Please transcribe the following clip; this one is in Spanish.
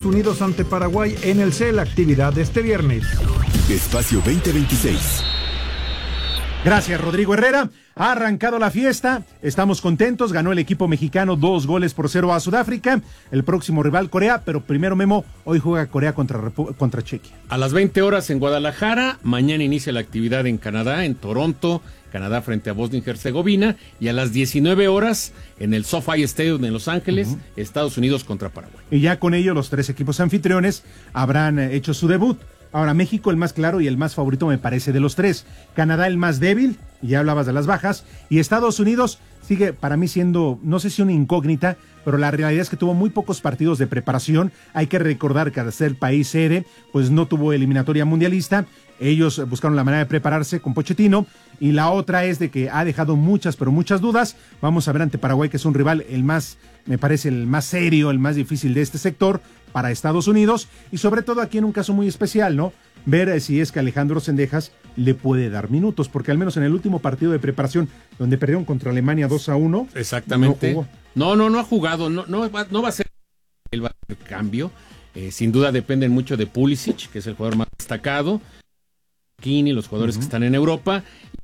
Unidos ante Paraguay en el CEL, actividad de este viernes. Espacio 2026. Gracias, Rodrigo Herrera. Ha arrancado la fiesta, estamos contentos, ganó el equipo mexicano 2-0 a Sudáfrica. El próximo rival Corea, pero primero, Memo, hoy juega Corea contra Chequia. A las 20 horas en Guadalajara, mañana inicia la actividad en Canadá, en Toronto, Canadá frente a Bosnia y Herzegovina, y a las 19 horas en el SoFi Stadium en Los Ángeles, Estados Unidos contra Paraguay. Y ya con ello los tres equipos anfitriones habrán hecho su debut. Ahora, México el más claro y el más favorito me parece de los tres. Canadá el más débil, y ya hablabas de las bajas. Y Estados Unidos sigue para mí siendo, no sé si una incógnita, pero la realidad es que tuvo muy pocos partidos de preparación. Hay que recordar que al ser país sede, pues no tuvo eliminatoria mundialista. Ellos buscaron la manera de prepararse con Pochettino. Y la otra es de que ha dejado muchas, pero muchas dudas. Vamos a ver ante Paraguay, que es un rival me parece el más serio, el más difícil de este sector para Estados Unidos. Y sobre todo aquí en un caso muy especial, ¿no? Ver si es que Alejandro Cendejas le puede dar minutos, porque al menos en el último partido de preparación, donde perdieron contra Alemania 2-1. Exactamente. No ha jugado, no va a ser el cambio. Sin duda dependen mucho de Pulisic, que es el jugador más destacado. Kini, los jugadores que están en Europa,